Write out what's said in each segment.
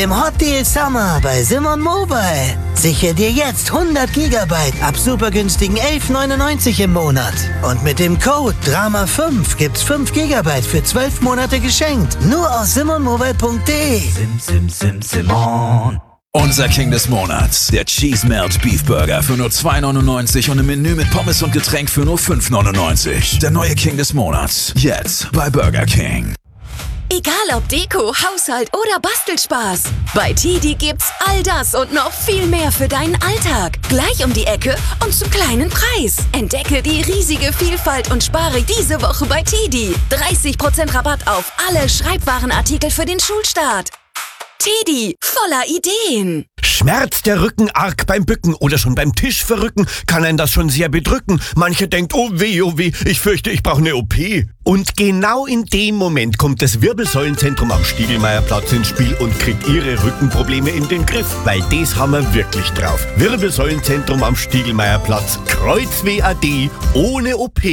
Im Hot Deal Summer bei Simon Mobile. Sichere dir jetzt 100 GB ab super günstigen 11,99 im Monat. Und mit dem Code DRAMA5 gibt's 5 GB für 12 Monate geschenkt. Nur aus simonmobile.de. Simon. Unser King des Monats, der Cheese Melt Beef Burger für nur 2,99 und im Menü mit Pommes und Getränk für nur 5,99. Der neue King des Monats, jetzt bei Burger King. Egal ob Deko, Haushalt oder Bastelspaß. Bei TiDi gibt's all das und noch viel mehr für deinen Alltag. Gleich um die Ecke und zum kleinen Preis. Entdecke die riesige Vielfalt und spare diese Woche bei TiDi. 30% Rabatt auf alle Schreibwarenartikel für den Schulstart. TiDi, voller Ideen. Schmerzt der Rücken arg beim Bücken oder schon beim Tisch verrücken, kann einen das schon sehr bedrücken. Mancher denkt, oh weh, ich fürchte, ich brauche eine OP. Und genau in dem Moment kommt das Wirbelsäulenzentrum am Stiegelmeierplatz ins Spiel und kriegt ihre Rückenprobleme in den Griff. Weil das haben wir wirklich drauf. Wirbelsäulenzentrum am Stiegelmeierplatz. Kreuzweh AD ohne OP.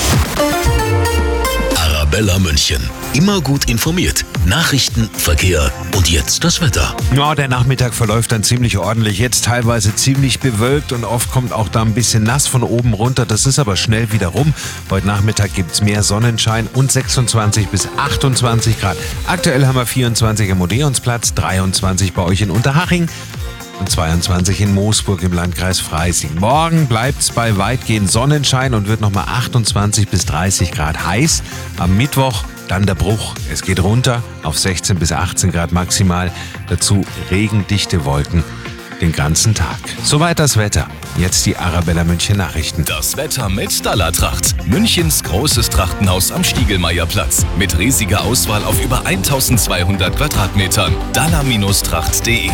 Arabella München. Immer gut informiert. Nachrichten, Verkehr und jetzt das Wetter. Ja, der Nachmittag verläuft dann ziemlich ordentlich. Jetzt teilweise ziemlich bewölkt und oft kommt auch da ein bisschen nass von oben runter. Das ist aber schnell wieder rum. Heute Nachmittag gibt es mehr Sonnenschein und 26 bis 28 Grad. Aktuell haben wir 24 am Odeonsplatz, 23 bei euch in Unterhaching und 22 in Moosburg im Landkreis Freising. Morgen bleibt es bei weitgehend Sonnenschein und wird nochmal 28 bis 30 Grad heiß. Am Mittwoch dann der Bruch. Es geht runter auf 16 bis 18 Grad maximal. Dazu regendichte Wolken den ganzen Tag. Soweit das Wetter. Jetzt die Arabella München Nachrichten. Das Wetter mit Dallatracht. Münchens großes Trachtenhaus am Stiegelmeierplatz. Mit riesiger Auswahl auf über 1200 Quadratmetern. dalla-tracht.de.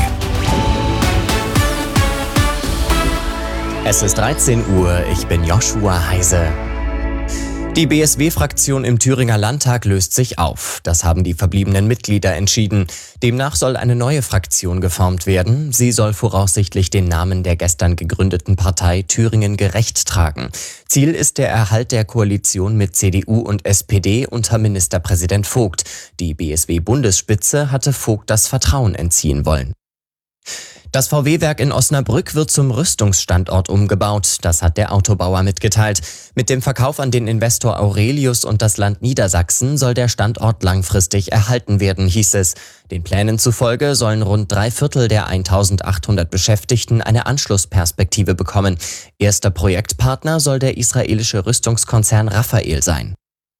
Es ist 13 Uhr, ich bin Joshua Heise. Die BSW-Fraktion im Thüringer Landtag löst sich auf. Das haben die verbliebenen Mitglieder entschieden. Demnach soll eine neue Fraktion geformt werden. Sie soll voraussichtlich den Namen der gestern gegründeten Partei Thüringen gerecht tragen. Ziel ist der Erhalt der Koalition mit CDU und SPD unter Ministerpräsident Vogt. Die BSW-Bundesspitze hatte Vogt das Vertrauen entziehen wollen. Das VW-Werk in Osnabrück wird zum Rüstungsstandort umgebaut. Das hat der Autobauer mitgeteilt. Mit dem Verkauf an den Investor Aurelius und das Land Niedersachsen soll der Standort langfristig erhalten werden, hieß es. Den Plänen zufolge sollen rund 3/4 der 1800 Beschäftigten eine Anschlussperspektive bekommen. Erster Projektpartner soll der israelische Rüstungskonzern Rafael sein.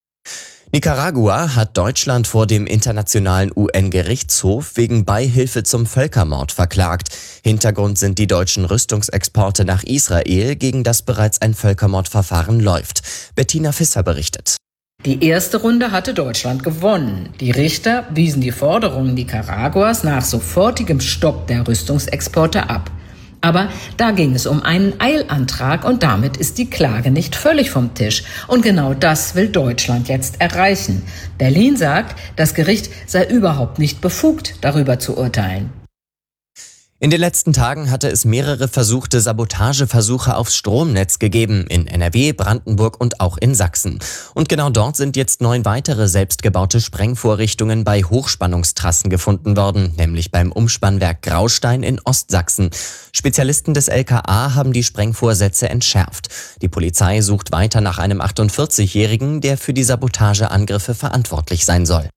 Nicaragua hat Deutschland vor dem Internationalen UN-Gerichtshof wegen Beihilfe zum Völkermord verklagt. Hintergrund sind die deutschen Rüstungsexporte nach Israel, gegen das bereits ein Völkermordverfahren läuft. Bettina Visser berichtet. Die erste Runde hatte Deutschland gewonnen. Die Richter wiesen die Forderungen Nicaraguas nach sofortigem Stopp der Rüstungsexporte ab. Aber da ging es um einen Eilantrag und damit ist die Klage nicht völlig vom Tisch. Und genau das will Deutschland jetzt erreichen. Berlin sagt, das Gericht sei überhaupt nicht befugt, darüber zu urteilen. In den letzten Tagen hatte es mehrere versuchte Sabotageversuche aufs Stromnetz gegeben, in NRW, Brandenburg und auch in Sachsen. Und genau dort sind jetzt 9 weitere selbstgebaute Sprengvorrichtungen bei Hochspannungstrassen gefunden worden, nämlich beim Umspannwerk Graustein in Ostsachsen. Spezialisten des LKA haben die Sprengvorsätze entschärft. Die Polizei sucht weiter nach einem 48-Jährigen, der für die Sabotageangriffe verantwortlich sein soll.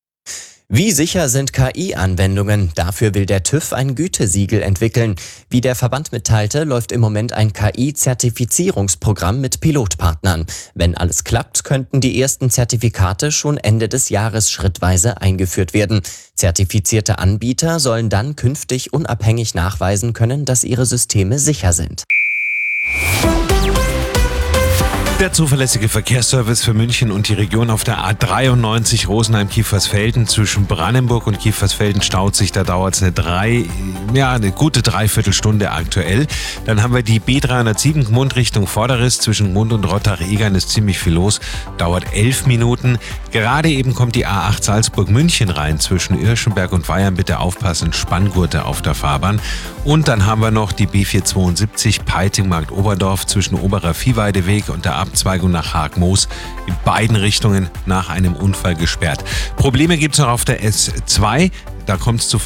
Wie sicher sind KI-Anwendungen? Dafür will der TÜV ein Gütesiegel entwickeln. Wie der Verband mitteilte, läuft im Moment ein KI-Zertifizierungsprogramm mit Pilotpartnern. Wenn alles klappt, könnten die ersten Zertifikate schon Ende des Jahres schrittweise eingeführt werden. Zertifizierte Anbieter sollen dann künftig unabhängig nachweisen können, dass ihre Systeme sicher sind. Der zuverlässige Verkehrsservice für München und die Region auf der A93 Rosenheim-Kiefersfelden. Zwischen Brandenburg und Kiefersfelden staut sich, da dauert es eine gute Dreiviertelstunde aktuell. Dann haben wir die B307 Gmund Richtung Vorderriss. Zwischen Gmund und Rottach-Egern ist ziemlich viel los, dauert 11 Minuten. Gerade eben kommt die A8 Salzburg-München rein. Zwischen Irschenberg und Weyern bitte aufpassen, Spanngurte auf der Fahrbahn. Und dann haben wir noch die B472 Peiting-Markt-Oberdorf zwischen Oberer Viehweideweg und der Abzweigung nach Haag-Moos in beiden Richtungen nach einem Unfall gesperrt. Probleme gibt es noch auf der S2. Da kommt es zu